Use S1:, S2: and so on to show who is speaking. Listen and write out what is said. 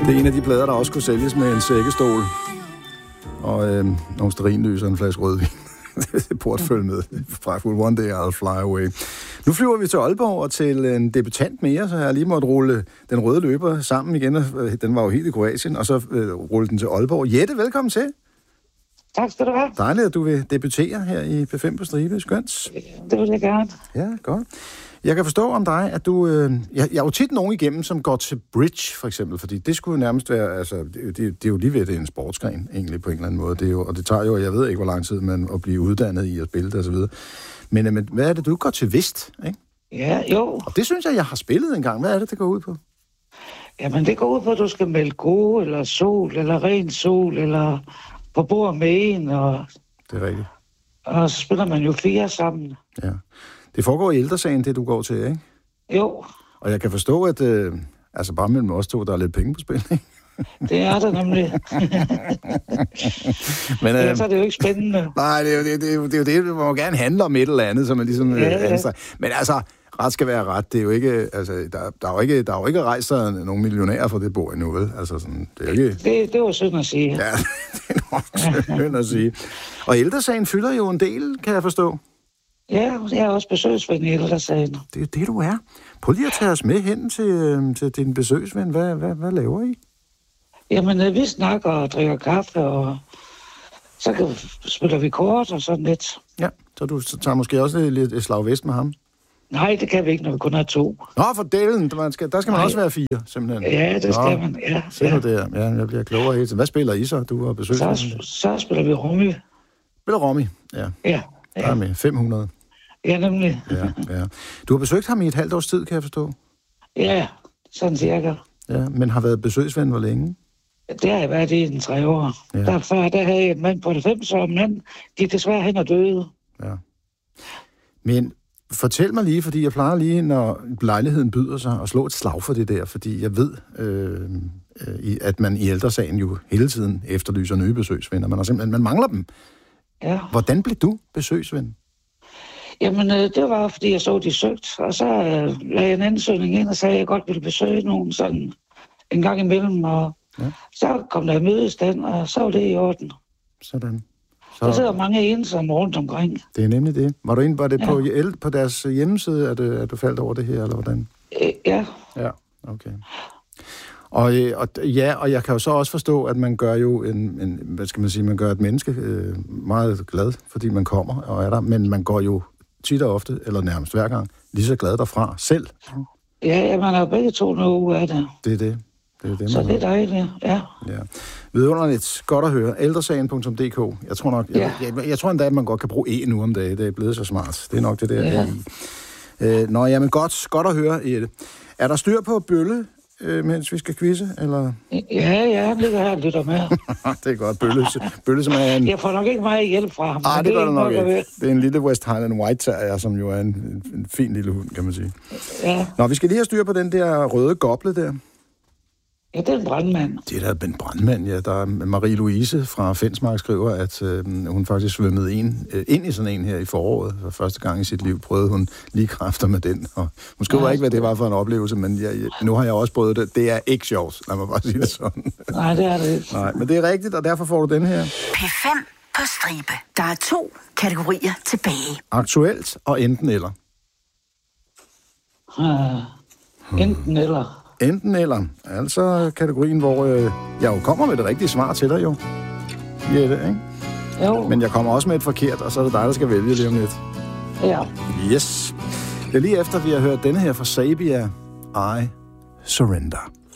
S1: Det er en af de plader, der også kunne sælges med en sækkestol og nogle stearinlys og en flaske rødvin. Det burde følge med fra Full One Day I'll Fly Away. Nu flyver vi til Aalborg og til en debutant mere, så jeg lige måtte rulle den røde løber sammen igen. Den var jo helt i Kroatien, og så rulle den til Aalborg. Jette, velkommen til.
S2: Tak skal du have.
S1: Dejligt, at du vil debutere her i P5 på Stribe. Skønt.
S2: Det vil jeg gerne.
S1: Ja, godt. Jeg kan forstå om dig, at du... Jeg er jo tit nogen igennem, som går til bridge, for eksempel, fordi det skulle nærmest være... Altså, det er jo lige ved, det er en sportsgren, egentlig, på en eller anden måde. Det er jo, og det tager jo, jeg ved ikke, hvor lang tid man at blive uddannet i at spille det, og så videre. Men hvad er det, du går til Vist, ikke?
S2: Ja, jo.
S1: Og det synes jeg har spillet en gang. Hvad er det går ud på?
S2: Jamen, det går ud på, at du skal melde gode, eller sol, eller ren sol, eller på bord med en, og... Det
S1: er rigtigt.
S2: Og så spiller man jo 4 sammen.
S1: Ja. Det foregår i Ældresagen, det du går til, ikke?
S2: Jo.
S1: Og jeg kan forstå, at altså bare mellem os to, der er lidt penge på spil, ikke?
S2: Det er der nemlig.
S1: Men
S2: ellers er det jo ikke spændende.
S1: Nej, det er jo det må gerne handle om et eller andet, som man ligesom Men altså, ret skal være ret. Det er jo ikke, altså, der er jo ikke rejst sig nogen millionærer for det bord endnu, vel? Altså sådan, det er ikke...
S2: Det var synd at sige.
S1: Ja, det er nok synd at sige. Og Ældresagen fylder jo en del, kan jeg forstå.
S2: Ja, jeg er også besøgsven i Ældresagen.
S1: Det er jo det, du er. Prøv lige at tage os med hen til din besøgsven. Hvad laver I?
S2: Jamen, vi snakker og drikker kaffe, og så spiller vi kort og sådan lidt.
S1: Ja, så du tager måske også et slag vest med ham?
S2: Nej, det kan vi ikke, når vi kun har 2.
S1: Nå, for delen. Der skal man også være 4, simpelthen.
S2: Ja, det skal man, ja.
S1: Se nu der. Ja, jeg bliver klogere hele tiden. Hvad spiller I så, du har besøgsven?
S2: Så spiller vi rummy.
S1: Spiller rummy, ja.
S2: Ja.
S1: Der er med 500.
S2: Ja, nemlig.
S1: Ja. Du har besøgt ham i et halvt års tid, kan jeg forstå?
S2: Ja, sådan cirka.
S1: Ja, men har været besøgsven hvor længe?
S2: Det har jeg været i den 3 år. Ja. Der havde jeg en mand på 90 år, men de er desværre hen og døde. Ja.
S1: Men fortæl mig lige, fordi jeg plejer lige, når lejligheden byder sig, at slå et slag for det der, fordi jeg ved, at man i Ældresagen jo hele tiden efterlyser nye besøgsvenner. Man mangler dem.
S2: Ja.
S1: Hvordan blev du besøgsven?
S2: Jamen, det var, fordi jeg så, de søgt, og så lagde jeg en ansøgning ind og sagde, at jeg godt ville besøge nogen sådan en gang imellem, og så kom der mødestand, og så var det i orden.
S1: Sådan.
S2: Der sidder mange ensomme rundt omkring.
S1: Det er nemlig det. Var det på deres hjemmeside, at du faldt over det her, eller hvordan?
S2: Ja.
S1: Ja, okay. Og jeg kan jo så også forstå, at man gør jo hvad skal man sige, man gør et menneske meget glad, fordi man kommer og er der, men man går jo tit og ofte, eller nærmest hver gang, lige så glad derfra selv.
S2: Ja, man har begge 2 noget ud af det.
S1: Det er det.
S2: Så det er dejligt, ja.
S1: Vidunderligt. Godt at høre. Ældresagen.dk. Jeg tror nok, jeg tror endda, at man godt kan bruge nu om dagen. Det er blevet så smart. Det er nok det der. Ja. Men godt at høre, Jette. Er der styr på Bølle, mens vi skal quizze, eller?
S2: Ja, han ligger her og lytter med.
S1: Det er godt. Bølle, som er en...
S2: Jeg får nok ikke meget hjælp fra ham.
S1: Nej, det gør det nok ikke. Det er en lille West Highland White Terrier, som jo er en fin lille hund, kan man sige.
S2: Ja.
S1: Nå, vi skal lige have styr på den der røde goble der.
S2: Ja, det er en brandmand.
S1: Det er da en brandmand, ja. Der er Marie-Louise fra Fensmark skriver, at hun faktisk svømmede ind i sådan en her i foråret. For første gang i sit liv prøvede hun lige kræfter med den. Og hun skriver ikke, hvad det var for en oplevelse, men nu har jeg også prøvet det. Det er ikke sjovt, lad mig bare sige det sådan.
S2: Nej, det er det ikke.
S1: Nej, men det er rigtigt, og derfor får du den her.
S3: P5 på stribe. Der er 2 kategorier tilbage.
S1: Aktuelt og enten eller.
S2: Enten eller.
S1: Enten eller. Altså kategorien, hvor jeg jo kommer med det rigtige svar til dig jo. Jette, ikke?
S2: Jo.
S1: Men jeg kommer også med et forkert, og så er det dig, der skal vælge lige om lidt.
S2: Ja.
S1: Yes. Det er lige efter, vi har hørt denne her fra Sabia, I Surrender.